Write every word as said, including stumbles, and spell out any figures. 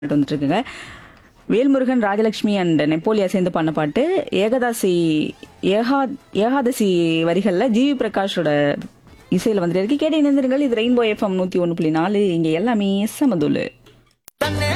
வந்துட்டு இருக்குங்க. வேல்முருகன், ராஜலட்சுமி அண்ட் நெப்போலியா சேர்ந்து பண்ண பாட்டு ஏகதாசி ஏகா ஏகாதசி வரிகள்ல ஜிவி பிரகாஷோட இசையில வந்துட்டு இருக்கு. கேட்டு இணைந்திருங்கள். இது ரெயின்போ எஃப்எம் நூத்தி ஒன்னு புள்ளி நாலு. இங்க எல்லாமே சமதுல்லு.